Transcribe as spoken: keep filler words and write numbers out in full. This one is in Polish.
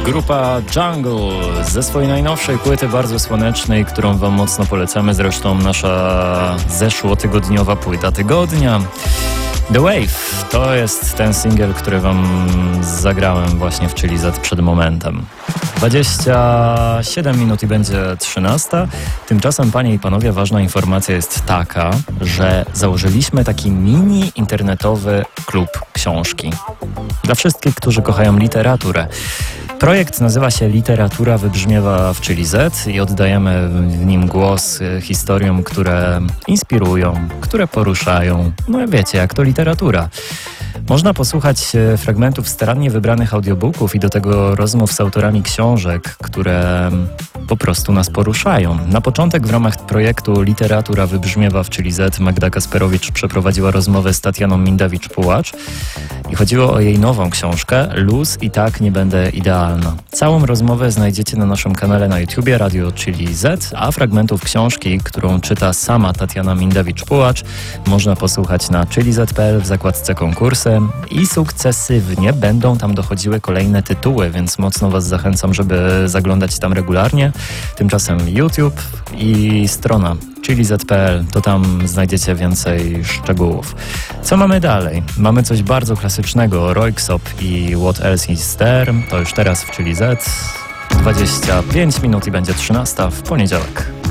Grupa Jungle ze swojej najnowszej płyty, bardzo słonecznej, którą wam mocno polecamy, zresztą nasza zeszłotygodniowa płyta tygodnia. The Wave to jest ten singiel, który wam zagrałem właśnie w Chili Z przed momentem. dwadzieścia siedem minut i będzie trzynasta. Tymczasem, panie i panowie, ważna informacja jest taka, że założyliśmy taki mini internetowy klub książki. Dla wszystkich, którzy kochają literaturę. Projekt nazywa się Literatura wybrzmiewa w Chili Z i oddajemy w nim głos historiom, które inspirują, które poruszają. No wiecie, jak to literatura. Można posłuchać fragmentów starannie wybranych audiobooków i do tego rozmów z autorami książek, które po prostu nas poruszają. Na początek w ramach projektu Literatura wybrzmiewa w Chili Z Magda Kasperowicz przeprowadziła rozmowę z Tatianą Mindawicz-Pułacz i chodziło o jej nową książkę Luz i tak nie będę idealna. Całą rozmowę znajdziecie na naszym kanale na YouTubie Radio Chili Z, a fragmentów książki, którą czyta sama Tatiana Mindawicz-Pułacz, można posłuchać na chili zet kropka pe el w zakładce konkursy i sukcesywnie będą tam dochodziły kolejne tytuły, więc mocno was zachęcam, żeby zaglądać tam regularnie. Tymczasem YouTube i strona chili zet kropka pe el, to tam znajdziecie więcej szczegółów. Co mamy dalej? Mamy coś bardzo klasycznego, Röyksopp i What Else Is There, to już teraz w Chili Z. dwadzieścia pięć minut i będzie trzynasta w poniedziałek.